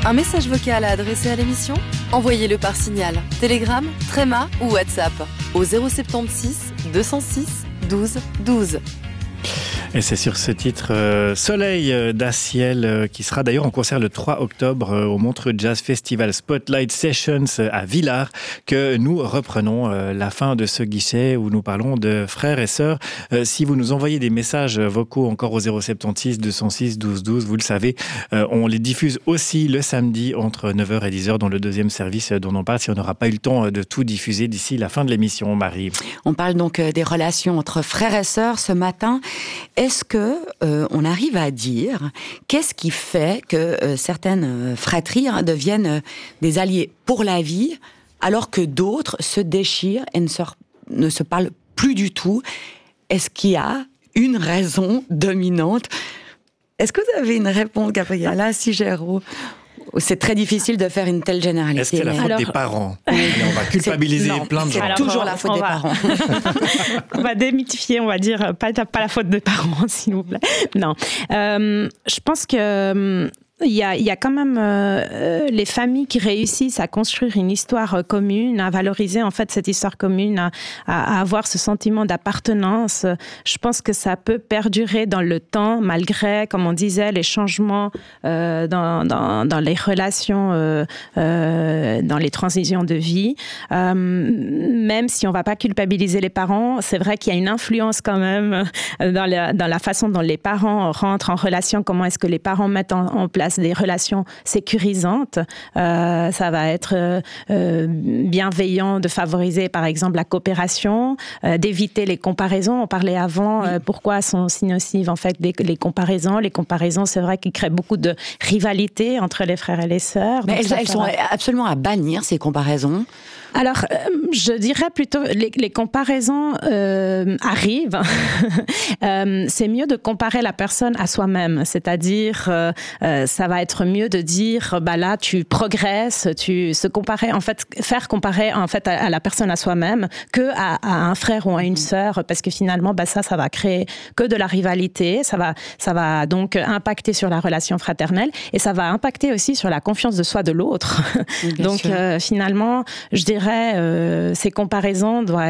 Un message vocal à adresser à l'émission ? Envoyez-le par Signal, Telegram, Threema ou WhatsApp au 076 206 12 12. Et c'est sur ce titre Soleil d'Aciel qui sera d'ailleurs en concert le 3 octobre au Montreux Jazz Festival Spotlight Sessions à Villars que nous reprenons la fin de ce guichet où nous parlons de frères et sœurs. Si vous nous envoyez des messages vocaux encore au 076 206 12 12, vous le savez, on les diffuse aussi le samedi entre 9h et 10h dans le deuxième service dont on parle si on n'aura pas eu le temps de tout diffuser d'ici la fin de l'émission, Marie. On parle donc des relations entre frères et sœurs ce matin. Est-ce que on arrive à dire qu'est-ce qui fait que certaines fratries deviennent des alliés pour la vie, alors que d'autres se déchirent et ne se parlent plus du tout? Est-ce qu'il y a une raison dominante? Est-ce que vous avez une réponse, Gabriela Sigero? C'est très difficile de faire une telle généralité. Est-ce que c'est la faute des parents? Allez, on va culpabiliser plein de gens. C'est toujours la faute des parents. On va démythifier, on va dire, pas la faute des parents, s'il vous plaît. Non. Je pense que... Il y a quand même les familles qui réussissent à construire une histoire commune, à valoriser en fait cette histoire commune, à avoir ce sentiment d'appartenance. Je pense que ça peut perdurer dans le temps, malgré, comme on disait, les changements dans les relations, dans les transitions de vie. Même si on va pas culpabiliser les parents, c'est vrai qu'il y a une influence quand même dans la façon dont les parents rentrent en relation, comment est-ce que les parents mettent en place des relations sécurisantes. Ça va être bienveillant de favoriser, par exemple, la coopération, d'éviter les comparaisons. On parlait avant, pourquoi sont si nocives, en fait, les comparaisons. Les comparaisons, c'est vrai qu'ils créent beaucoup de rivalité entre les frères et les sœurs. Mais elles sont absolument à bannir, ces comparaisons. Alors, je dirais plutôt, les comparaisons arrivent. C'est mieux de comparer la personne à soi-même. C'est-à-dire, ça va être mieux de dire, bah là, tu progresses, tu se comparer, en fait, faire comparer, en fait, à la personne à soi-même que à un frère ou à une sœur, parce que finalement, bah ça va créer que de la rivalité. Ça va donc impacter sur la relation fraternelle et ça va impacter aussi sur la confiance de soi de l'autre. Donc, finalement, je dirais, ces comparaisons doivent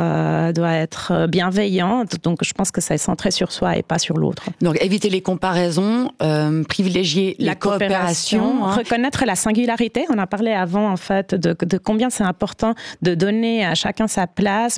être bienveillantes. Donc, je pense que ça est centré sur soi et pas sur l'autre. Donc, éviter les comparaisons, privilégier la coopération. Reconnaître la singularité. On a parlé avant, en fait, de combien c'est important de donner à chacun sa place,